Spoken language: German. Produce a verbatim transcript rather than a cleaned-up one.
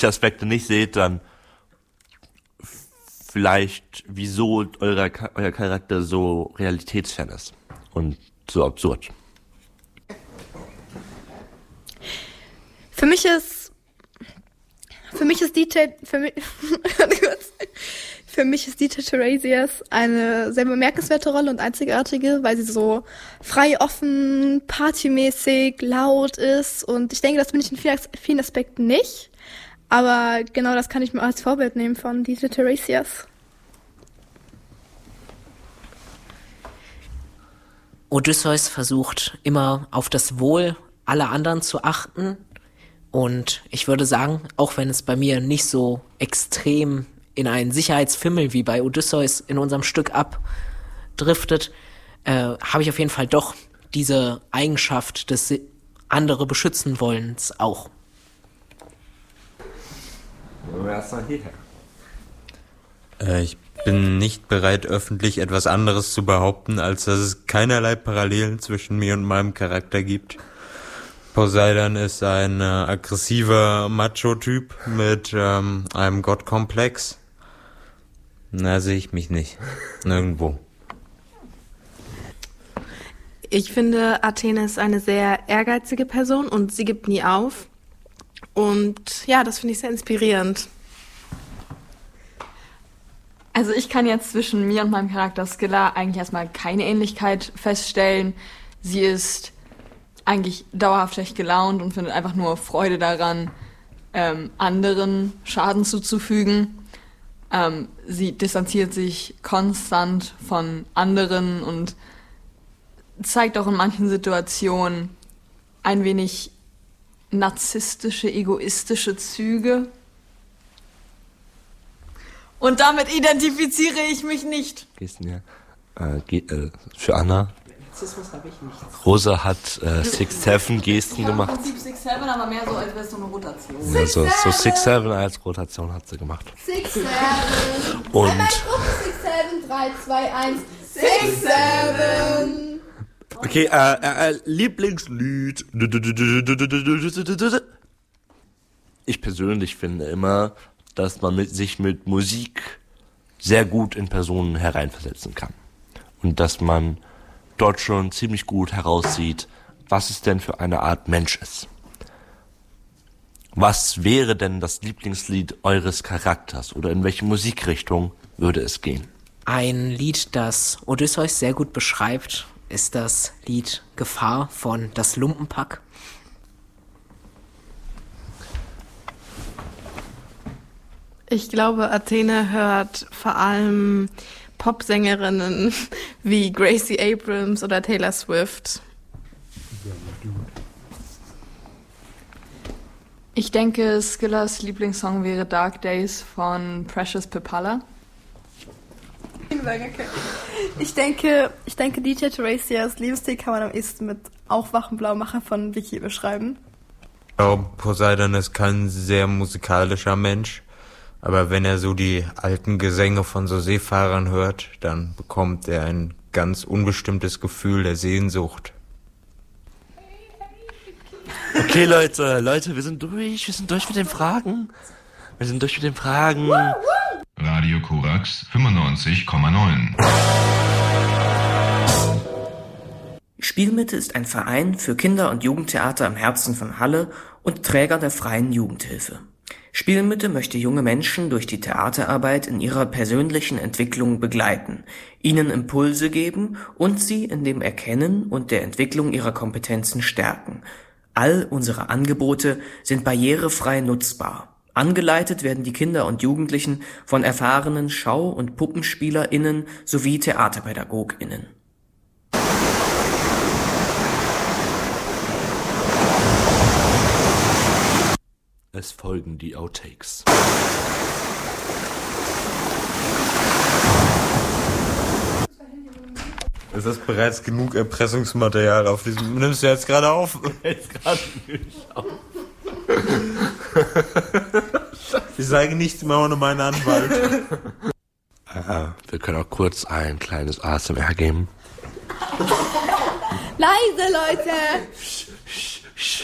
Aspekte nicht seht, dann vielleicht, wieso euer, euer Charakter so realitätsfern ist und so absurd. Für mich ist, für mich ist D J, für mich, für mich ist D J Teiresias eine sehr bemerkenswerte Rolle und einzigartige, weil sie so frei, offen, partymäßig, laut ist und ich denke, das bin ich in vielen, vielen Aspekten nicht. Aber genau das kann ich mir als Vorbild nehmen von D J Teiresias. Odysseus versucht immer auf das Wohl aller anderen zu achten. Und ich würde sagen, auch wenn es bei mir nicht so extrem in einen Sicherheitsfimmel wie bei Odysseus in unserem Stück abdriftet, äh, habe ich auf jeden Fall doch diese Eigenschaft des andere beschützen wollens auch. Äh, ich bin nicht bereit, öffentlich etwas anderes zu behaupten, als dass es keinerlei Parallelen zwischen mir und meinem Charakter gibt. Poseidon ist ein äh, aggressiver Macho-Typ mit ähm, einem Gottkomplex. Da sehe ich mich nicht. Nirgendwo. Ich finde, Athene ist eine sehr ehrgeizige Person und sie gibt nie auf. Und ja, das finde ich sehr inspirierend. Also ich kann jetzt zwischen mir und meinem Charakter Scylla eigentlich erstmal keine Ähnlichkeit feststellen. Sie ist eigentlich dauerhaft schlecht gelaunt und findet einfach nur Freude daran, ähm, anderen Schaden zuzufügen. Ähm, sie distanziert sich konstant von anderen und zeigt auch in manchen Situationen ein wenig narzisstische, egoistische Züge. Und damit identifiziere ich mich nicht. Gesten, ja. Äh, ge- äh, für Anna. Narzissmus habe ich nicht. Rosa hat äh, Six Seven Gesten gemacht. Im Prinzip Six Seven, aber mehr so, als wäre es so eine Rotation. Ja, so, so Six Seven als Rotation hat sie gemacht. Six Seven. Und Six Seven, drei, zwei, eins. Six Seven. okay, äh, äh, Lieblingslied. Ich persönlich finde immer, dass man mit, sich mit Musik sehr gut in Personen hereinversetzen kann. Und dass man dort schon ziemlich gut heraussieht, was es denn für eine Art Mensch ist. Was wäre denn das Lieblingslied eures Charakters oder in welche Musikrichtung würde es gehen? Ein Lied, das Odysseus sehr gut beschreibt, ist das Lied Gefahr von Das Lumpenpack. Ich glaube, Athene hört vor allem Popsängerinnen wie Gracie Abrams oder Taylor Swift. Ich denke, Skyllas Lieblingssong wäre Dark Days von Precious Pipala. Ich denke, ich denke, D J Teiresias Lebensstil kann man am ehesten mit Aufwachen Blaumacher von Vicky beschreiben. Ich glaube, Poseidon ist kein sehr musikalischer Mensch. Aber wenn er so die alten Gesänge von so Seefahrern hört, dann bekommt er ein ganz unbestimmtes Gefühl der Sehnsucht. Okay, Leute, Leute, wir sind durch, wir sind durch mit den Fragen. Wir sind durch mit den Fragen. Radio Korax fünfundneunzig Komma neun. Spielmitte ist ein Verein für Kinder- und Jugendtheater im Herzen von Halle und Träger der freien Jugendhilfe. Spielmitte möchte junge Menschen durch die Theaterarbeit in ihrer persönlichen Entwicklung begleiten, ihnen Impulse geben und sie in dem Erkennen und der Entwicklung ihrer Kompetenzen stärken. All unsere Angebote sind barrierefrei nutzbar. Angeleitet werden die Kinder und Jugendlichen von erfahrenen Schau- und PuppenspielerInnen sowie TheaterpädagogInnen. Es folgen die Outtakes. Es ist bereits genug Erpressungsmaterial auf diesem... Nimmst du jetzt gerade auf? Jetzt gerade nicht auf. Ich sage nichts mehr ohne meinen Anwalt. Äh, wir können auch kurz ein kleines A S M R geben. Leise, Leute!